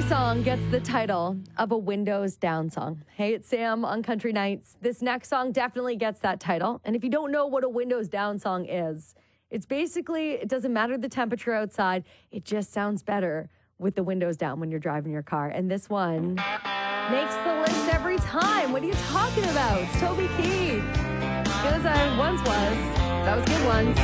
song gets the title of a Windows Down song. Hey, it's Sam on Country Nights. This next song definitely gets that title. And if you don't know what a Windows Down song is, it's basically, it doesn't matter the temperature outside. It just sounds better with the windows down when you're driving your car. And this one makes the list every time. What are you talking about? It's Toby Keith. As good as I once was. That was good ones.